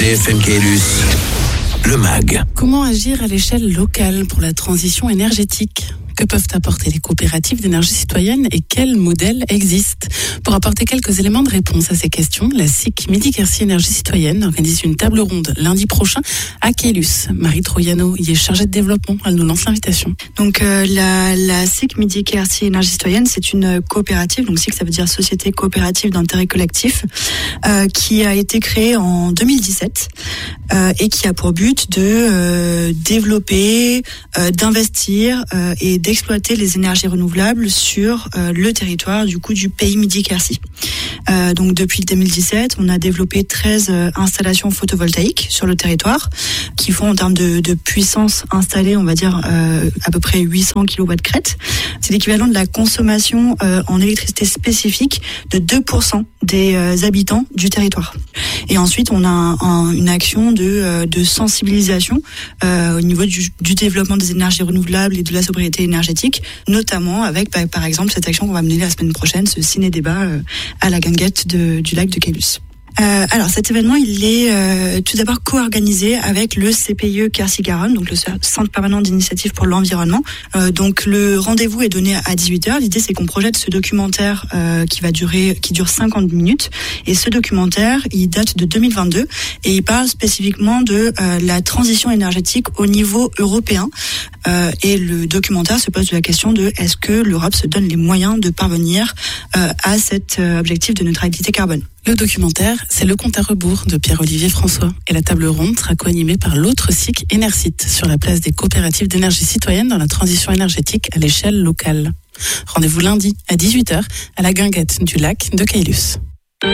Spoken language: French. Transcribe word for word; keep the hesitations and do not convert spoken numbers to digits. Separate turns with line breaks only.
D F M Caylus, le M A G.
Comment agir à l'échelle locale pour la transition énergétique ? Que peuvent apporter les coopératives d'énergie citoyenne et quels modèles existent ? Pour apporter quelques éléments de réponse à ces questions, la S I C Midi-Quercy Énergie Citoyenne organise une table ronde lundi prochain à Caylus. Marie Troiano y est chargée de développement. Elle nous lance l'invitation.
Donc euh, la, la S I C Midi-Quercy Énergie Citoyenne, c'est une coopérative. Donc S I C, ça veut dire Société Coopérative d'Intérêt Collectif, euh, qui a été créée en deux mille dix-sept euh, et qui a pour but de euh, développer, euh, d'investir euh, et d'exploiter les énergies renouvelables sur euh, le territoire du coup du pays Midi-Quercy. Euh, donc depuis deux mille dix-sept, on a développé treize euh, installations photovoltaïques sur le territoire qui font en termes de, de puissance installée, on va dire euh, à peu près huit cents kilowatts crête. C'est l'équivalent de la consommation euh, en électricité spécifique de deux pour cent des euh, habitants du territoire. Et ensuite, on a un, un, une action de, euh, de sensibilisation euh, au niveau du, du développement des énergies renouvelables et de la sobriété énergétique, notamment avec, bah, par exemple, cette action qu'on va mener la semaine prochaine, ce ciné-débat euh, à la guinguette de, du lac de Caylus. Euh, alors cet événement, il est euh, tout d'abord co-organisé avec le C P I E Quercy-Garonne, donc le Centre permanent d'initiative pour l'environnement. Euh, donc le rendez-vous est donné à dix-huit heures. L'idée, c'est qu'on projette ce documentaire euh, qui va durer, qui dure cinquante minutes. Et ce documentaire, il date de deux mille vingt-deux et il parle spécifiquement de euh, la transition énergétique au niveau européen. Euh, et le documentaire se pose la question de est-ce que l'Europe se donne les moyens de parvenir euh, à cet euh, objectif de neutralité carbone.
Le documentaire, c'est Le compte à rebours de Pierre-Olivier François. Et la table ronde sera co-animée par l'autre S I C Enercit sur la place des coopératives d'énergie citoyenne dans la transition énergétique à l'échelle locale. Rendez-vous lundi à dix-huit heures à la guinguette du lac de Caylus.